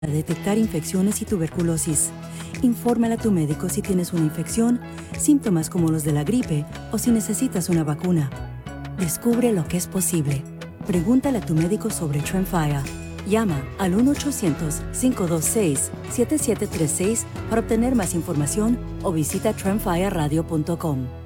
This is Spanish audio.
para detectar infecciones y tuberculosis. Infórmale a tu médico si tienes una infección, síntomas como los de la gripe o si necesitas una vacuna. Descubre lo que es posible. Pregúntale a tu médico sobre Tremfya. Llama al 1-800-526-7736 para obtener más información o visita tremfyaradio.com.